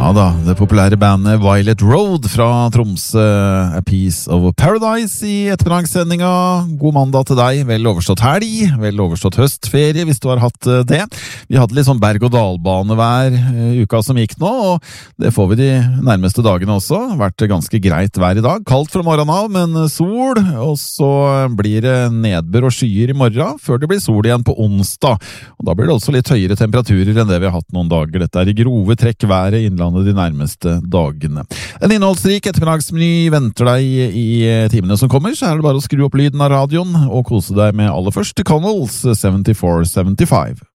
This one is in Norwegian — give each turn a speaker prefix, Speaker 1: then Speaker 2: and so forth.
Speaker 1: Ja da, det populære bandet Violet Road fra Tromsø, A Piece of Paradise i ettermiddagssendinga. God mandag til deg, vel overstått helg, vel overstått høstferie hvis du har hatt det. Vi hadde litt sånn berg-og-dal-bane-vær uka som gikk nå, og det får vi de nærmeste dagene også. Vært ganske greit vær i dag, kaldt fra morgenen av, men sol, og så blir det nedbør og skyer i morgen, før det blir sol igjen på onsdag. Og da blir det også litt høyere temperaturer enn det vi har hatt noen dager. Dette er i grove trekk været i innlandet de nærmeste dagene. En innholdsrik ettermiddagsmeny venter deg i timene som kommer, så er det bare å skru opp lyden av radioen og kose deg med aller først Connells 7475.